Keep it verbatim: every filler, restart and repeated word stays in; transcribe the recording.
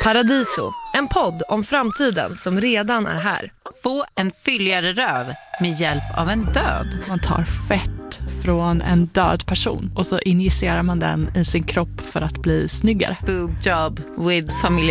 Paradiso, en podd om framtiden som redan är här. Få en fylligare röv med hjälp av en död. Man tar fett från en död person och så injicerar man den i sin kropp för att bli snyggare. Boob job with familj.